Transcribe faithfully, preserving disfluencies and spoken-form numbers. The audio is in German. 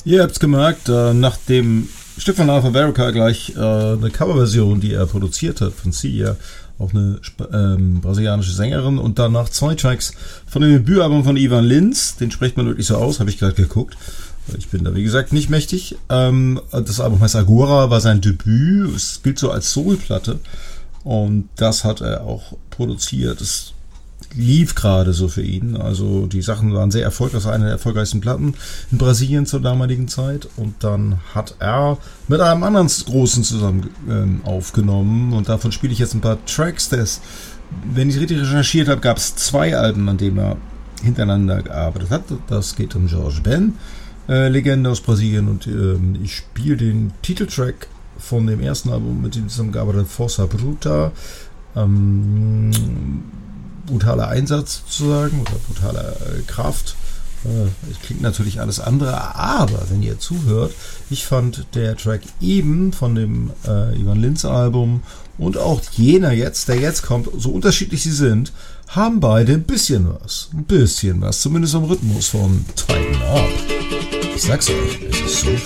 Ihr habt's gemerkt, äh, nach dem Stück von Alpha Verica gleich äh, eine Coverversion, die er produziert hat von Sia, auch eine ähm, brasilianische Sängerin, und danach zwei Tracks von dem Debütalbum von Ivan Lins, den spricht man wirklich so aus, habe ich gerade geguckt. Ich bin da, wie gesagt, nicht mächtig. Ähm, das Album heißt Agora, war sein Debüt, es gilt so als Soulplatte und das hat er auch produziert. Es lief gerade so für ihn, also die Sachen waren sehr erfolgreich, das war eine der erfolgreichsten Platten in Brasilien zur damaligen Zeit, und dann hat er mit einem anderen Großen zusammen ähm, aufgenommen, und davon spiele ich jetzt ein paar Tracks. Das, wenn ich richtig recherchiert habe, gab es zwei Alben, an denen er hintereinander gearbeitet hat. Das geht um Jorge Ben, äh, Legende aus Brasilien, und ähm, ich spiele den Titeltrack von dem ersten Album, mit dem er zusammengearbeitet hat, Força Bruta. Ähm, brutaler Einsatz sozusagen oder brutaler äh, Kraft. Äh, es klingt natürlich alles andere, aber wenn ihr zuhört, ich fand der Track eben von dem äh, Ivan Lins Album und auch jener jetzt, der jetzt kommt, so unterschiedlich sie sind, haben beide ein bisschen was. Ein bisschen was, zumindest am Rhythmus vom Tighten Up. Ich sag's euch, es ist so